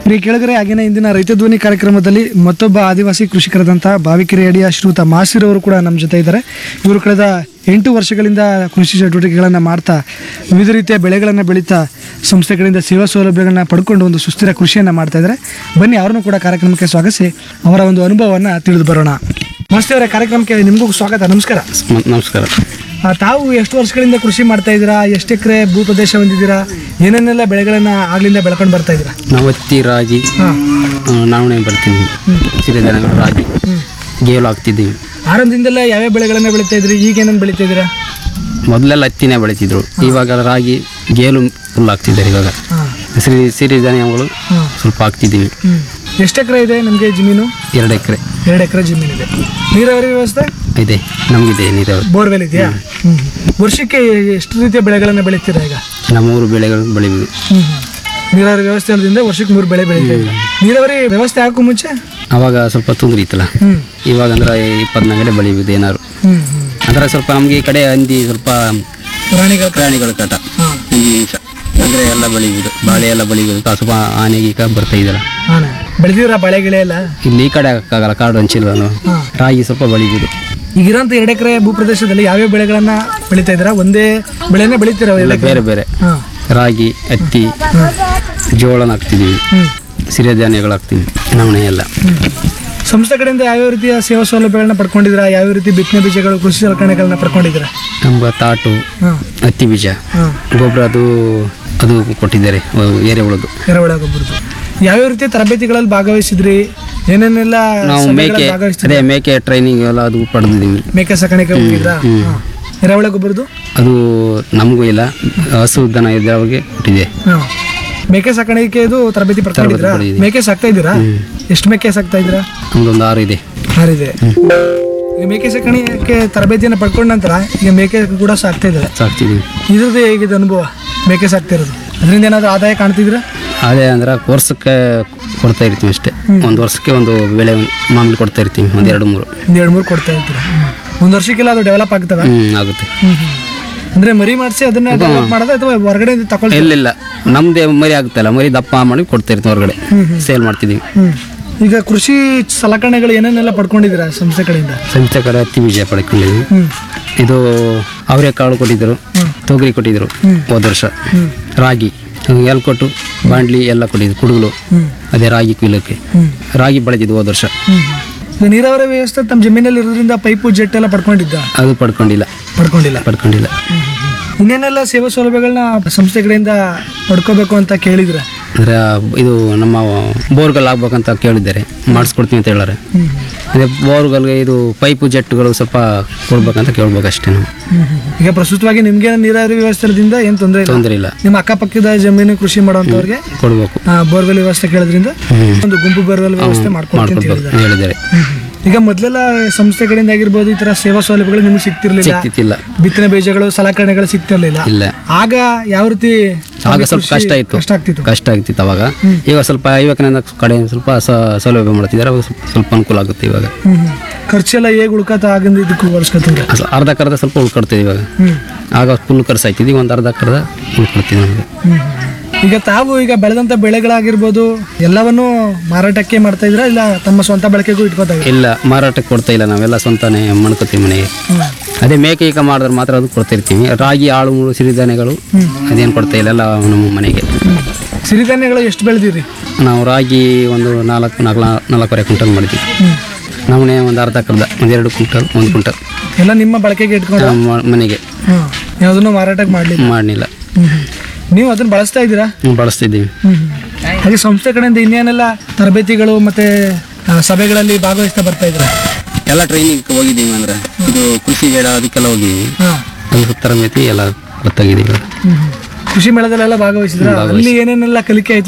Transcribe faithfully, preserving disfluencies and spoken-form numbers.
ಪ್ರಿಯ ಕೆಳಗರೆ ಆಗಿನ ಇಂದಿನ ರೈತ ಧ್ವನಿ ಕಾರ್ಯಕ್ರಮದಲ್ಲಿ ಮತ್ತೊಬ್ಬ ಆದಿವಾಸಿ ಕೃಷಿಕರಾದಂತಹ ಬಾವಿಕೆರೆ ಅಡಿಯ ಶ್ರೀಯುತ ಮಾಸಿರ್ ಅವರು ಕೂಡ ನಮ್ಮ ಜೊತೆ ಇದ್ದಾರೆ. ಇವರು ಕಳೆದ ಎಂಟು ವರ್ಷಗಳಿಂದ ಕೃಷಿ ಚಟುವಟಿಕೆಗಳನ್ನು ಮಾಡ್ತಾ ವಿವಿಧ ರೀತಿಯ ಬೆಳೆಗಳನ್ನು ಬೆಳೀತಾ ಸಂಸ್ಥೆಗಳಿಂದ ಸೇವಾ ಸೌಲಭ್ಯಗಳನ್ನ ಪಡ್ಕೊಂಡು ಒಂದು ಸುಸ್ಥಿರ ಕೃಷಿಯನ್ನು ಮಾಡ್ತಾ ಇದ್ದಾರೆ. ಬನ್ನಿ ಅವ್ರನ್ನೂ ಕೂಡ ಕಾರ್ಯಕ್ರಮಕ್ಕೆ ಸ್ವಾಗತಿಸಿ ಅವರ ಒಂದು ಅನುಭವವನ್ನು ತಿಳಿದು ಬರೋಣ. ಮಾಸ್ತಿ ಅವರ ಕಾರ್ಯಕ್ರಮಕ್ಕೆ ನಿಮಗೂ ಸ್ವಾಗತ. ನಮಸ್ಕಾರ. ನಮಸ್ಕಾರ. ಆ, ತಾವು ಎಷ್ಟು ವರ್ಷಗಳಿಂದ ಕೃಷಿ ಮಾಡ್ತಾ ಇದ್ದೀರಾ? ಎಷ್ಟು ಎಕರೆ ಭೂ ಪ್ರದೇಶ ಹೊಂದಿದ್ದೀರಾ? ಏನೇನೆಲ್ಲ ಬೆಳೆಗಳನ್ನ ಆಗ್ಲಿಂದ ಬೆಳ್ಕೊಂಡು ಬರ್ತಾ ಇದ್ದೀರಾ? ನಾವು ಹತ್ತಿ, ರಾಗಿ, ನವಣೆ ಬರ್ತೀವಿ, ಸಿರಿಧಾನ್ಯಗಳು, ರಾಗಿ, ಗೇಲು ಹಾಕ್ತಿದ್ದೀವಿ. ಆರಂಭದಿಂದಲೇ ಯಾವ್ಯಾವ ಬೆಳೆಗಳನ್ನ ಬೆಳೀತಾ ಇದ್ರಿ? ಈಗ ಏನೇನು ಬೆಳೀತಾ ಇದ್ದೀರಾ? ಮೊದಲೆಲ್ಲ ಹತ್ತಿನೇ ಬೆಳೀತಿದ್ರು, ಇವಾಗ ರಾಗಿ, ಗೇಲು ಫುಲ್ ಹಾಕ್ತಿದ್ದಾರೆ. ಇವಾಗ ಸಿರಿ ಸಿರಿಧಾನ್ಯಗಳು ಸ್ವಲ್ಪ ಹಾಕ್ತಿದ್ದೀವಿ. ಎಷ್ಟು ಎಕರೆ ಇದೆ ನಿಮಗೆ ಜಮೀನು? ಎರಡು ಎಕರೆ ಎರಡು ಎಕರೆ ಜಮೀನು ಇದೆ. ನೀರಾವರಿ ವ್ಯವಸ್ಥೆ ಇದೆ, ನಮಗಿದೆ ನೀರಾವರಿ. ಬೋರ್ವೆಲ್ ಇದೆಯಾ? ವರ್ಷಕ್ಕೆ ಎಷ್ಟು ರೀತಿಯ ಬೆಳೆಗಳನ್ನ ಬೆಳೀತೀರಾ ಈಗ? ನಮ್ಮ ಮೂರು ಬೆಳೆಗಳು ಬೆಳಿಬೋದು. ನೀರಾವರಿ ವ್ಯವಸ್ಥೆ ಇರೋದ್ರಿಂದ ವರ್ಷಕ್ಕೆ ಮೂರು ಬೆಳೆ ಬೆಳೀತಾ ಇದ್ದೀವಿ. ನೀರಾವರಿ ವ್ಯವಸ್ಥೆ ಹಾಕೋ ಮುಂಚೆ ಅವಾಗ ಸ್ವಲ್ಪ ತೊಂದರೆ ಇತ್ತಲ್ಲ, ಇವಾಗ ಅಂದ್ರೆ ಇಪ್ಪತ್ನಾಲ್ಕು ಗಂಟೆ ಬೆಳಿಬೋದು ಏನಾದ್ರು. ಅಂದ್ರೆ ಸ್ವಲ್ಪ ನಮಗೆ ಈ ಕಡೆ ಹಂದಿ ಸ್ವಲ್ಪ ಪ್ರಾಣಿಗಳ ಪ್ರಾಣಿಗಳ ಕಾಟ, ಅಂದ್ರೆ ಎಲ್ಲ ಬೆಳಿಬೋದು, ಬಾಳೆ ಎಲ್ಲ ಬೆಳಿಬೋದು. ಸ್ವಲ್ಪ ಆನೆಗೆ ಈಗ ಬರ್ತಾ ಇದ್ದಲ್ಲ, ಬೆಳೆದಿರ ಬಾಳೆ ಗಿಳೆ ಎಲ್ಲ ಇಲ್ಲಿ ಈ ಕಡೆ ಹಾಕಾಗಲ್ಲ, ಕಾಡು ಹಂಚಿಲ್ಲ. ರಾಗಿ ಸ್ವಲ್ಪ ಬೆಳಿಬೋದು. ಈಗಿರೋಂಥ ಎರಡು ಎಕರೆ ಭೂ ಪ್ರದೇಶದಲ್ಲಿ ಯಾವ್ಯಾವ ಬೆಳೆಗಳನ್ನ ಬೆಳೀತಾ ಇದ್ದೀರಾ? ಒಂದೇ ಬೆಳೆನ ಬೆಳೀತೀರ? ಬೇರೆ ಬೇರೆ ರಾಗಿ, ಹತ್ತಿ, ಜೋಳನ ಹಾಕ್ತಿದ್ದೀವಿ, ಸಿರಿಧಾನ್ಯಗಳು ಹಾಕ್ತೀವಿ, ನವಣೆ ಎಲ್ಲ. ಸಂಸ್ಥೆ ಕಡೆಯಿಂದ ಯಾವ್ಯಾವ ರೀತಿಯ ಸೇವಾ ಸೌಲಭ್ಯಗಳನ್ನ ಪಡ್ಕೊಂಡಿದ್ದೀರಾ? ಯಾವ್ಯಾವ ರೀತಿ ಬಿತ್ತನೆ ಬೀಜಗಳು, ಕೃಷಿ ಸಲಕರಣೆಗಳನ್ನ ಪಡ್ಕೊಂಡಿದ್ದೀರಾ? ನಮ್ಗೆ ತಾಟು, ಹತ್ತಿ ಬೀಜ, ಗೊಬ್ಬರ ಅದು ಅದು ಕೊಟ್ಟಿದ್ದಾರೆ, ಎರೆಹುಳದು ಎರೆಹುಳ ಗೊಬ್ಬರದ್ದು. ಯಾವ್ಯಾವ ರೀತಿಯ ತರಬೇತಿಗಳಲ್ಲಿ ಭಾಗವಹಿಸಿದ್ರಿ? ಏನೇನೆಲ್ಲ ನಾವು ಮೇಕೆ, ಅದೇ ಮೇಕೆ ಟ್ರೈನಿಂಗ್ ಎಲ್ಲ ಅದು ಪಡೆದಿದ್ದೀವಿ. ಮೇಕೆ ಸಾಕಾಣಿಕೆ ಹೋಗಿದ್ರಾ? ಎರೆಹುಳ ಗೊಬ್ಬರದ್ದು ಅದು ನಮಗೂ ಇಲ್ಲ, ಹಸು ದನ ಇದ್ದರೆ ಅವ್ರಿಗೆ ಕೊಟ್ಟಿದೆ. ಮೇಕೆ ಸಾಕಾಣಿಕೆ ಇದು ತರಬೇತಿ ಪಡ್ಕೊಂಡಿದ್ದೀರಾ? ಮೇಕೆ ಸಾಕ್ತಾ ಇದ್ದೀರಾ? ಎಷ್ಟು ಮೇಕೆ ಸಾಕ್ತಾ ಇದ್ದೀರಾ? ನಮ್ದೊಂದು ಆರು ಇದೆ. ಆರಿದೆ. ಈಗ ಮೇಕೆ ಸಾಕಾಣಿಕೆ ತರಬೇತಿಯನ್ನು ಪಡ್ಕೊಂಡ ನಂತರ ಈಗ ಮೇಕೆ ಕೂಡ ಸಾಕ್ತಾ ಇದ್ದಾರೆ. ಸಾಕ್ತಿದ್ದೀವಿ. ಇದ್ರದ್ದು ಹೇಗಿದೆ ಅನುಭವ ಮೇಕೆ ಸಾಕ್ತಾ ಇರೋದು? ಅದರಿಂದ ಏನಾದರೂ ಆದಾಯ ಕಾಣ್ತಿದ್ದೀರಾ? ಅದೇ ಅಂದ್ರೆ ವರ್ಷಕ್ಕೆ ಕೊಡ್ತಾ ಇರ್ತೀವಿ ಅಷ್ಟೇ. ಒಂದು ವರ್ಷಕ್ಕೆ ಒಂದು ಬೆಳೆ ಮಾಮೂಲಿ ಕೊಡ್ತಾ ಇರ್ತೀವಿ, ಒಂದು ಎರಡು ಮೂರು ಒಂದು ಎರಡು ಮೂರು ಕೊಡ್ತಾ ಇರ್ತೀರಾ? ಒಂದು ವರ್ಷಕ್ಕೆಲ್ಲ ಅದು ಡೆವಲಪ್ ಆಗ್ತದೆ? ಹ್ಞೂ ಆಗುತ್ತೆ. ಅಂದ್ರೆ ಮರಿ ಮಾಡಿಸಿ ಅದನ್ನ ಡೆವಲಪ್ ಮಾಡೋದು ಅಥವಾ ಹೊರಗಡೆ ತಗೊಳ್ಳಿ? ಇಲ್ಲ, ನಮ್ದೇ ಮರಿ ಆಗುತ್ತಲ್ಲ, ಮರಿ ದಪ್ಪ ಮಾಡಿ ಕೊಡ್ತಾ ಇರ್ತೀವಿ, ಹೊರಗಡೆ ಸೇಲ್ ಮಾಡ್ತಿದ್ದೀವಿ. ಈಗ ಕೃಷಿ ಸಲಕರಣೆಗಳು ಏನೇನೆಲ್ಲ ಪಡ್ಕೊಂಡಿದ್ದೀರಾ ಸಂಸ್ಥೆ ಕಡೆಯಿಂದ? ಸಂಸ್ಥೆ ಕಡೆ ಹತ್ತಿ ಬೀಜ ಪಡ್ಕೊಂಡಿದ್ದೀವಿ. ಇದು ಅವರೆಕಾಳು ಕೊಟ್ಟಿದ್ದರು, ತೊಗರಿ ಕೊಟ್ಟಿದ್ರು ಹೋದ ವರ್ಷ, ರಾಗಿ ಎಲ್ ಕೊಟ್ಟು ಬಾಂಡ್ಲಿ ಎಲ್ಲ ಕೊಟ್ಟಿದ್ರು, ಕುಡುಗಲು ಅದೇ ರಾಗಿ ಕುಯ್ಲಕ್ಕೆ ರಾಗಿ ಬೆಳೆದಿದ್ದು ಹೋದ ವರ್ಷ. ನೀರಾವರಿ ವ್ಯವಸ್ಥೆ ತಮ್ಮ ಜಮೀನಲ್ಲಿ ಇರೋದ್ರಿಂದ ಪೈಪು ಜೆಟ್ ಎಲ್ಲ ಪಡ್ಕೊಂಡಿದ್ದ? ಅದು ಪಡ್ಕೊಂಡಿಲ್ಲ ಪಡ್ಕೊಂಡಿಲ್ಲ ಪಡ್ಕೊಂಡಿಲ್ಲ ಇನ್ನೇನೆಲ್ಲ ಸೇವಾ ಸೌಲಭ್ಯಗಳನ್ನ ಸಂಸ್ಥೆ ಕಡೆಯಿಂದ ಪಡ್ಕೋಬೇಕು ಅಂತ ಕೇಳಿದ್ರೆ? ಅಂದ್ರೆ ಇದು ನಮ್ಮ ಬೋರ್ಗಲ್ ಆಗ್ಬೇಕಂತ ಕೇಳಿದ್ದಾರೆ, ಮಾಡಿಸ್ಕೊಡ್ತೀವಿ ಅಂತ ಹೇಳಾರೆ. ಅದೇ ಬೋರ್ಗಲ್ಗೆ ಇದು ಪೈಪು ಜೆಟ್ಗಳು ಸ್ವಲ್ಪ ಕೊಡ್ಬೇಕಂತ ಕೇಳ್ಬೇಕಷ್ಟೇ ನಾವು. ಈಗ ಪ್ರಸ್ತುತವಾಗಿ ನಿಮ್ಗೆ ನೀರಾವರಿ ವ್ಯವಸ್ಥೆದಿಂದ ಏನು ತೊಂದರೆ ಇಲ್ಲ? ತೊಂದರೆ ಇಲ್ಲ. ನಿಮ್ಮ ಅಕ್ಕಪಕ್ಕದ ಜಮೀನು ಕೃಷಿ ಮಾಡುವಂತವ್ರಿಗೆ ಕೊಡ್ಬೇಕು. ಬೋರ್ವೆಲ್ ವ್ಯವಸ್ಥೆ ಕೇಳೋದ್ರಿಂದ ಒಂದು ಗುಂಪು ಬೋರ್ವೆಲ್ ವ್ಯವಸ್ಥೆ ಮಾಡ್ಕೊಡ್ಬೇಕು ಹೇಳಿದ್ದಾರೆ. ಈಗ ಮೊದಲೆಲ್ಲ ಸಂಸ್ಥೆ ಕಡೆಯಿಂದ ಆಗಿರ್ಬೋದು, ಈ ತರ ಸೇವಾ ಸೌಲಭ್ಯಗಳು ನಿಮ್ಗೆ ಸಿಗ್ತಿರ್ಲಿಲ್ಲ, ಬಿತ್ತನೆ ಬೀಜಗಳು ಸಲಕರಣೆಗಳು ಸಿಗ್ತಿರ್ಲಿಲ್ಲ. ಆಗ ಯಾವ ರೀತಿ? ಆಗ ಸ್ವಲ್ಪ ಕಷ್ಟ ಇತ್ತು, ಕಷ್ಟ ಆಗ್ತಿತ್ತು ಕಷ್ಟ ಆಗ್ತಿತ್ತು ಅವಾಗ. ಈಗ ಸ್ವಲ್ಪ ಐವತ್ತನೇ ಕಡೆ ಸ್ವಲ್ಪ ಸೌಲಭ್ಯ ಮಾಡ್ತಿದ್ದಾರೆ, ಅವಾಗ ಸ್ವಲ್ಪ ಅನುಕೂಲ ಆಗುತ್ತೆ. ಇವಾಗ ಖರ್ಚೆಲ್ಲ ಹೇಗೆ ಉಳ್ಕತ್ತ? ಆಗಿಂದ ಇದಕ್ಕೂ ವರ್ಷಕ್ಕೆ ಅರ್ಧ ಕರ್ದ ಸ್ವಲ್ಪ ಉಳ್ಕೊಡ್ತೀವಿ. ಇವಾಗ ಆಗ ಫುಲ್ ಖರ್ಚು ಆಯ್ತಿದ್ವಿ, ಒಂದು ಅರ್ಧ ಕರ್ದ ಉಳ್ಕೊಡ್ತೀವಿ ನಮಗೆ. ಈಗ ತಾವು ಈಗ ಬೆಳೆದಂತ ಬೆಳೆಗಳಾಗಿರ್ಬೋದು ಎಲ್ಲವನ್ನೂ ಮಾರಾಟಕ್ಕೆ ಮಾಡ್ತಾ ಇದ್ರ ಇಲ್ಲ ತಮ್ಮ ಸ್ವಂತ ಬಳಕೆಗೂ ಇಟ್ಕೋತಾ? ಇಲ್ಲ, ಮಾರಾಟಕ್ಕೆ ಕೊಡ್ತಾ ಇಲ್ಲ, ನಾವೆಲ್ಲ ಸ್ವಂತನೇ ಮಾಡ್ಕೋತೀವಿ ಮನೆಗೆ. ಅದೇ ಮೇಕೆ ಈಗ ಮಾಡಿದ್ರೆ ಮಾತ್ರ ಅದು ಕೊಡ್ತಾ ಇರ್ತೀವಿ. ರಾಗಿ, ಆಳು ಮೂಳು, ಸಿರಿಧಾನ್ಯಗಳು ಅದೇನು ಕೊಡ್ತಾ ಇಲ್ಲ, ಎಲ್ಲ ನಮ್ಮ ಮನೆಗೆ. ಸಿರಿಧಾನ್ಯಗಳು ಎಷ್ಟು ಬೆಳೆದಿರಿ? ನಾವು ರಾಗಿ ಒಂದು ನಾಲ್ಕು ನಾಲ್ಕು ನಾಲ್ಕೂವರೆ ಕ್ವಿಂಟಲ್ ಮಾಡಿದ್ವಿ. ನವಣೆ ಒಂದು ಅರ್ಧ ಕರ್ದ ಒಂದು ಎರಡು ಕ್ವಿಂಟಲ್ ಒಂದು ಕ್ವಿಂಟಲ್ ಎಲ್ಲ ನಿಮ್ಮ ಬಳಕೆಗೆ ಇಟ್ಕೊಂಡು ಮನೆಗೆ. ಯಾವುದನ್ನು ಮಾರಾಟಕ್ಕೆ ಮಾಡಲಿಲ್ಲ ಮಾಡಲಿಲ್ಲ. ನೀವು ಅದನ್ನ ಬಳಸ್ತಾ ಇದ್ದೀರಾ? ಬಳಸ್ತಿದ್ದೀವಿ. ಹಾಗೆ ಸಂಸ್ಥೆ ಕಡೆಯಿಂದ ಇನ್ನೇನೆಲ್ಲ ತರಬೇತಿಗಳು ಮತ್ತೆ ಸಭೆಗಳಲ್ಲಿ ಭಾಗವಹಿಸ್ತಾ ಬರ್ತಾ ಇದ್ರ? ಎಲ್ಲ ಟ್ರೈನಿಂಗ್ ಹೋಗಿದ್ದೀವಿ. ಅಂದ್ರೆ ಇದು ಕೃಷಿ ಮೇಳ ಅದಕ್ಕೆಲ್ಲ ಹೋಗಿದ್ದೀವಿ, ಅದು ತರಬೇತಿ ಎಲ್ಲ ಗೊತ್ತಾಗಿದ್ದೀವಿ. ಕೃಷಿ ಮೇಳದಲ್ಲೆಲ್ಲ ಭಾಗವಹಿಸಿದ್ರ? ಅಲ್ಲಿ ಏನೇನೆಲ್ಲ ಕಲಿಕೆ ಆಯ್ತು?